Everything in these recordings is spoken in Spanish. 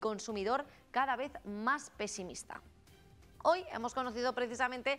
consumidor cada vez más pesimista. Hoy hemos conocido precisamente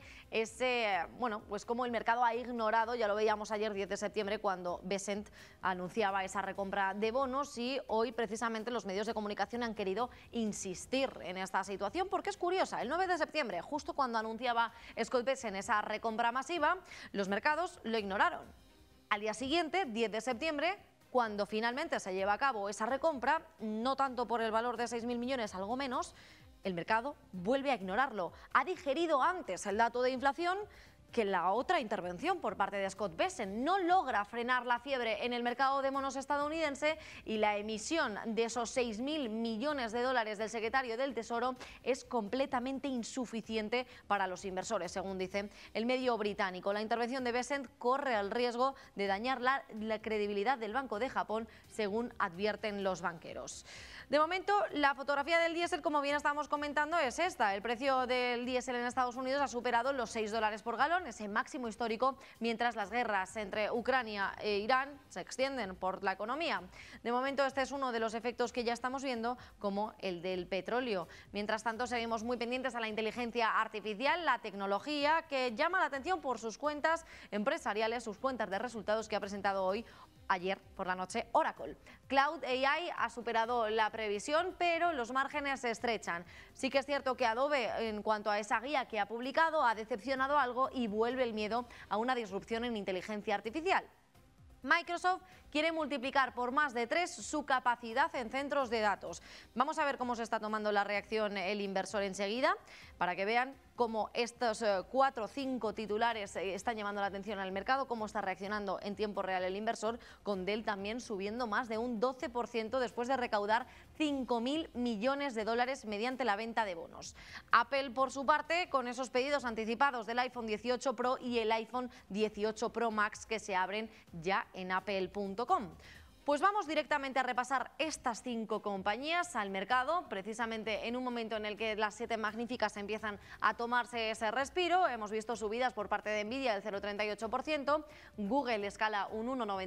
pues cómo el mercado ha ignorado, ya lo veíamos ayer 10 de septiembre cuando Bessent anunciaba esa recompra de bonos, y hoy precisamente los medios de comunicación han querido insistir en esta situación porque es curiosa. El 9 de septiembre, justo cuando anunciaba Scott Bessent esa recompra masiva, los mercados lo ignoraron. Al día siguiente, 10 de septiembre, cuando finalmente se lleva a cabo esa recompra, no tanto por el valor de 6.000 millones, algo menos, el mercado vuelve a ignorarlo. Ha digerido antes el dato de inflación que la otra intervención por parte de Scott Bessent. No logra frenar la fiebre en el mercado de bonos estadounidense y la emisión de esos 6.000 millones de dólares del secretario del Tesoro es completamente insuficiente para los inversores, según dice el medio británico. La intervención de Bessent corre el riesgo de dañar la credibilidad del Banco de Japón, según advierten los banqueros. De momento, la fotografía del diésel, como bien estamos comentando, es esta. El precio del diésel en Estados Unidos ha superado los $6 por galón, ese máximo histórico, mientras las guerras entre Ucrania e Irán se extienden por la economía. De momento, este es uno de los efectos que ya estamos viendo, como el del petróleo. Mientras tanto, seguimos muy pendientes a la inteligencia artificial, la tecnología que llama la atención por sus cuentas empresariales, sus cuentas de resultados que ha presentado ayer por la noche Oracle. Cloud AI ha superado la previsión, pero los márgenes se estrechan. Sí que es cierto que Adobe, en cuanto a esa guía que ha publicado, ha decepcionado algo y vuelve el miedo a una disrupción en inteligencia artificial. Microsoft quiere multiplicar por más de 3 su capacidad en centros de datos. Vamos a ver cómo se está tomando la reacción el inversor enseguida, para que vean cómo estos 4 o 5 titulares están llamando la atención al mercado, cómo está reaccionando en tiempo real el inversor, con Dell también subiendo más de un 12% después de recaudar 5.000 millones de dólares mediante la venta de bonos. Apple, por su parte, con esos pedidos anticipados del iPhone 18 Pro y el iPhone 18 Pro Max que se abren ya en apple.com. Pues vamos directamente a repasar estas 5 compañías al mercado, precisamente en un momento en el que las 7 magníficas empiezan a tomarse ese respiro. Hemos visto subidas por parte de Nvidia del 0,38%, Google escala un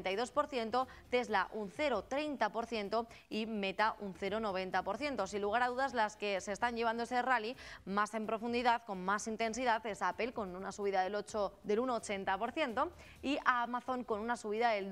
1,92%, Tesla un 0,30% y Meta un 0,90%. Sin lugar a dudas, las que se están llevando ese rally más en profundidad, con más intensidad, es Apple, con una subida del 1,80%, y Amazon con una subida del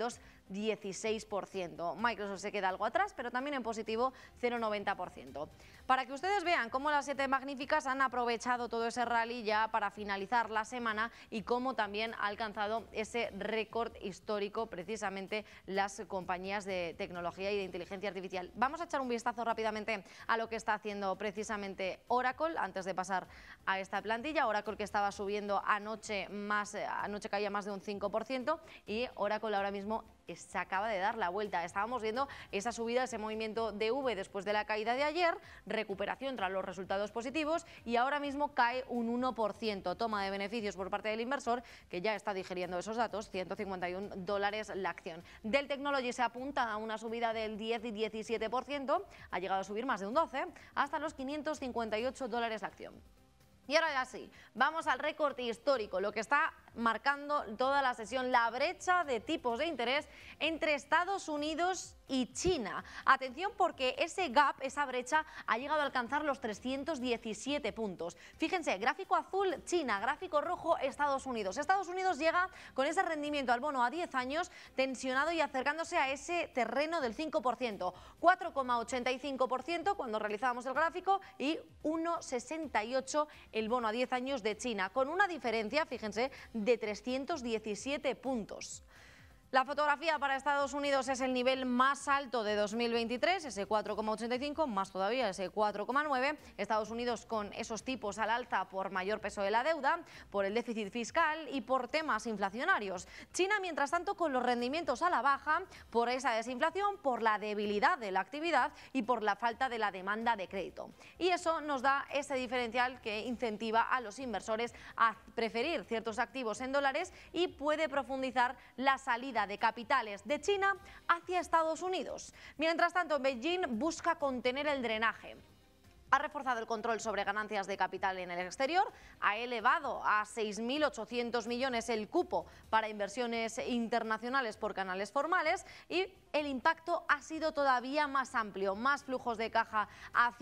2,16%. Microsoft se queda algo atrás, pero también en positivo, 0,90%. Para que ustedes vean cómo las 7 magníficas han aprovechado todo ese rally ya para finalizar la semana y cómo también ha alcanzado ese récord histórico precisamente las compañías de tecnología y de inteligencia artificial. Vamos a echar un vistazo rápidamente a lo que está haciendo precisamente Oracle antes de pasar a esta plantilla. Oracle, que estaba subiendo anoche caía más de un 5%, y Oracle ahora mismo se acaba de dar la vuelta. Estábamos viendo esa subida, ese movimiento de V después de la caída de ayer, recuperación tras los resultados positivos, y ahora mismo cae un 1%. Toma de beneficios por parte del inversor, que ya está digiriendo esos datos, $151 la acción. Dell Technologies se apunta a una subida del 10 y 17%, ha llegado a subir más de un 12%, hasta los $558 la acción. Y ahora ya sí, vamos al récord histórico, lo que está marcando toda la sesión, la brecha de tipos de interés entre Estados Unidos y China. Atención, porque ese gap, esa brecha, ha llegado a alcanzar los 317 puntos. Fíjense, gráfico azul China, gráfico rojo Estados Unidos. Estados Unidos llega con ese rendimiento al bono a 10 años tensionado y acercándose a ese terreno del 5%, 4,85% cuando realizábamos el gráfico y 1,68% el bono a 10 años de China, con una diferencia, fíjense, de 317 puntos. La fotografía para Estados Unidos es el nivel más alto de 2023, ese 4,85, más todavía ese 4,9. Estados Unidos con esos tipos al alza por mayor peso de la deuda, por el déficit fiscal y por temas inflacionarios. China, mientras tanto, con los rendimientos a la baja por esa desinflación, por la debilidad de la actividad y por la falta de la demanda de crédito. Y eso nos da ese diferencial que incentiva a los inversores a preferir ciertos activos en dólares y puede profundizar la salida de capitales de China hacia Estados Unidos. Mientras tanto, Beijing busca contener el drenaje. ha reforzado el control sobre ganancias de capital en el exterior, ha elevado a 6.800 millones el cupo para inversiones internacionales por canales formales y el impacto ha sido todavía más amplio, más flujos de caja hacia